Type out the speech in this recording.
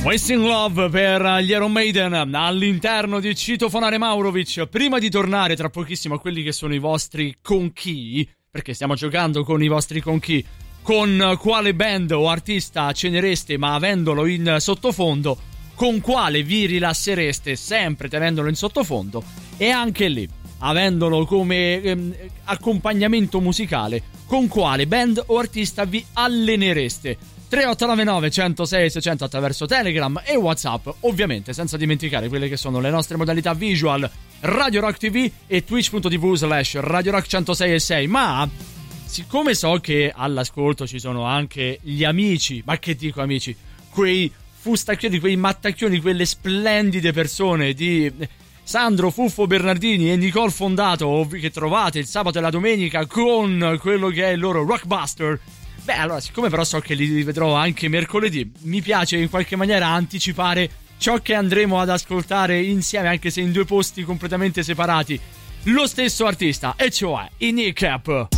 Wasting Love per gli Iron Maiden all'interno di Citofonare Maurovic. Prima di tornare tra pochissimo a quelli che sono i vostri con chi, perché stiamo giocando con i vostri con chi, con quale band o artista cenereste ma avendolo in sottofondo, con quale vi rilassereste sempre tenendolo in sottofondo, e anche lì, avendolo come accompagnamento musicale, con quale band o artista vi allenereste. 3899 106 600 attraverso Telegram e WhatsApp, ovviamente senza dimenticare quelle che sono le nostre modalità visual, Radio Rock TV e twitch.tv/Radio Rock 106.6. Ma siccome so che all'ascolto ci sono anche gli amici, ma che dico amici, quei fustacchioni, quei mattacchioni, quelle splendide persone di Sandro Fuffo Bernardini e Nicole Fondato, che trovate il sabato e la domenica con quello che è il loro Rockbuster. Beh, allora, siccome però so che li vedrò anche mercoledì, mi piace in qualche maniera anticipare ciò che andremo ad ascoltare insieme, anche se in due posti completamente separati. Lo stesso artista, e cioè i Kneecap.